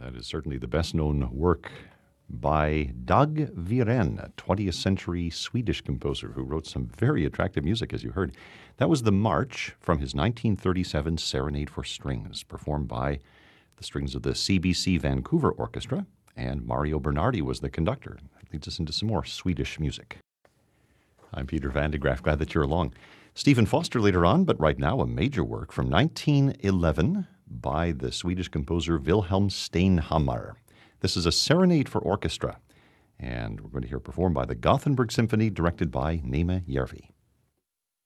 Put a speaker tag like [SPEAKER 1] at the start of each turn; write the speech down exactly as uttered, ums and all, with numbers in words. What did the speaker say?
[SPEAKER 1] That is certainly the best-known work by Dag Viren, a twentieth century Swedish composer who wrote some very attractive music, as you heard. That was the march from his nineteen thirty-seven Serenade for Strings, performed by the strings of the C B C Vancouver Orchestra, and Mario Bernardi was the conductor. That leads us into some more Swedish music. I'm Peter Van de Graaff. Glad that you're along. Stephen Foster later on, but right now a major work from nineteen eleven by the Swedish composer Wilhelm Steinhammar. This is a serenade for orchestra, and we're going to hear it performed by the Gothenburg Symphony, directed by Nema Järvi.